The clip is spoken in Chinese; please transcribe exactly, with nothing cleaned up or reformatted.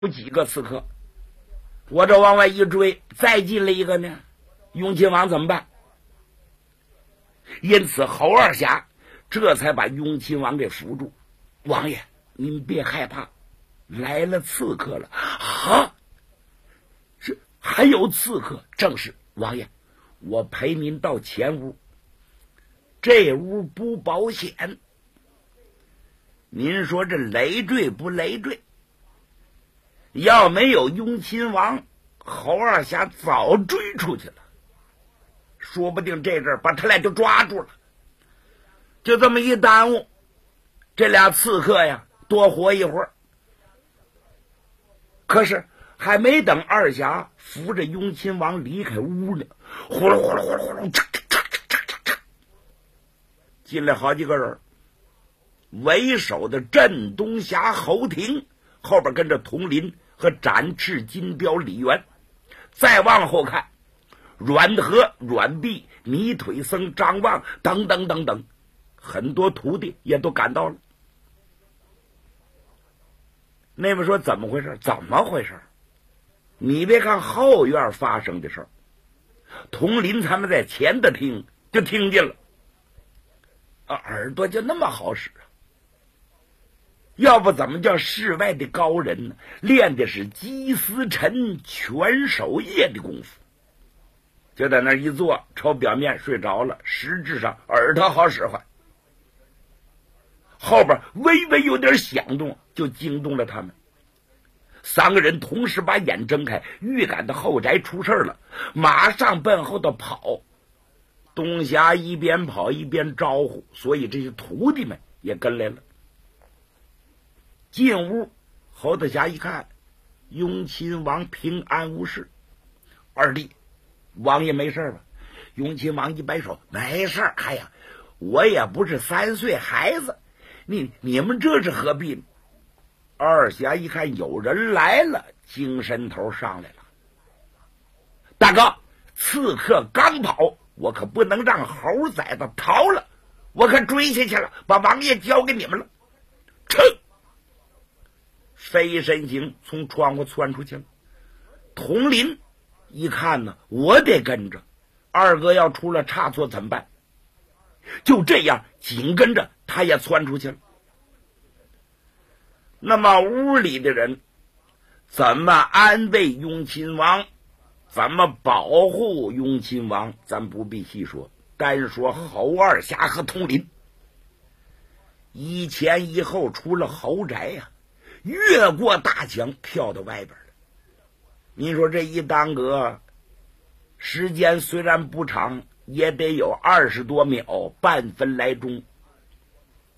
有几个刺客，我这往外一追，再进了一个呢，雍亲王怎么办？因此侯二侠这才把雍亲王给扶住。王爷，您别害怕，来了刺客了。啊，是还有刺客？正是，王爷，我陪您到前屋，这屋不保险。您说这累赘不累赘？要没有雍亲王，侯二侠早追出去了，说不定这阵儿把他俩就抓住了。就这么一耽误，这俩刺客呀多活一会儿。可是还没等二侠扶着雍亲王离开屋呢，呼噜呼噜呼噜呼噜，嚓嚓嚓嚓嚓嚓，进来好几个人。为首的镇东侠侯廷，后边跟着佟林和展翅金雕李元。再往后看，阮和、阮弼、泥腿僧张望等等等等，很多徒弟也都赶到了。那位说怎么回事？怎么回事？你别看后院发生的事儿，佟林他们在前的听就听见了，啊，耳朵就那么好使啊！要不怎么叫世外的高人呢？练的是鸡丝晨全守夜的功夫，就在那一坐，瞅表面睡着了，实质上耳朵好使唤。后边微微有点响动，就惊动了他们。三个人同时把眼睁开，预感到后宅出事了，马上奔后头跑。东侠一边跑一边招呼，所以这些徒弟们也跟来了。进屋，侯大侠一看，雍亲王平安无事。二弟，王爷没事吧？雍亲王一摆手，没事。哎呀，我也不是三岁孩子，你你们这是何必呢？二侠一看有人来了，精神头上来了。大哥，刺客刚跑，我可不能让猴崽子逃了，我可追下去了，把王爷交给你们了。撤！飞身行从窗户窜出去了。佟林一看呢，我得跟着，二哥要出了差错怎么办？就这样紧跟着他也窜出去了。那么屋里的人怎么安慰雍亲王，怎么保护雍亲王，咱不必细说，单说侯二侠和佟林。一前一后出了侯宅呀、啊，越过大墙跳到外边了。您说这一耽搁，时间虽然不长，也得有二十多秒，半分来钟。